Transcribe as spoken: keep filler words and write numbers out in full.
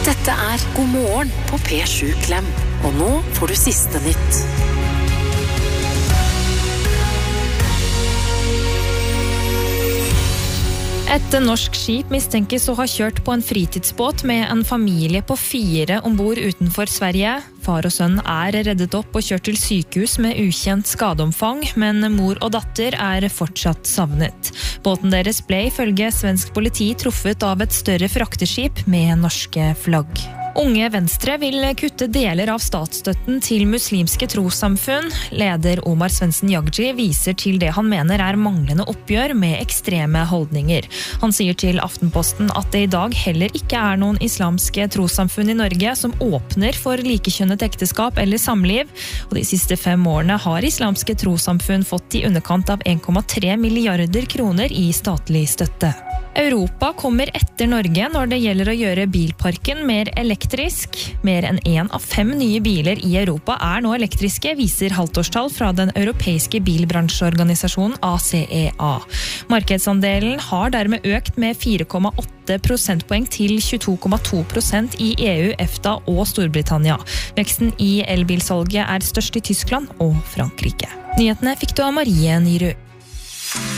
Dette er God morgen på P sju Klem, og nå får du siste nytt. Et norsk skip mistenkes å ha kjørt på en fritidsbåt med en familie på fire ombord utenfor Sverige. Far og sønn er reddet opp og kjørt til sykehus med ukjent skadeomfang, men mor og datter er fortsatt savnet. Båten deres ble ifølge svensk politi truffet av et større frakteskip med norske flagg. Unge Venstre vil kutte deler av statsstøtten til muslimske trossamfunn. Leder Omar Svendsen Jagji viser til det han mener er manglende oppgjør med ekstreme holdninger. Han sier til Aftenposten at det i dag heller ikke er noen islamske trossamfunn i Norge som åpner for likekjønnet ekteskap eller samliv, og de siste fem årene har islamske trossamfunn fått i underkant av en komma tre milliarder kroner i statlig støtte. Europa kommer etter Norge når det gjelder å gjøre bilparken mer elektrisk. Mer enn en av fem nye biler i Europa er nå elektriske, viser halvtårstall fra den europeiske bilbransjeorganisasjonen A C E A. Markedsandelen har dermed økt med fire komma åtte prosentpoeng til tjueto komma to prosent i E U, EFTA og Storbritannia. Veksten i elbilsalget er størst i Tyskland og Frankrike. Nyhetene fikk du av Marie Nyrud.